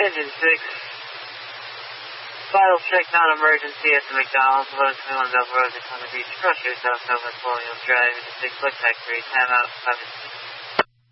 Engine 6. Vital check, non-emergency at the McDonald's, 1121 Belleville Road, Daytona Beach. Cross yourself, Nova Colonial Drive, 6 Lake Factory, timeout, 5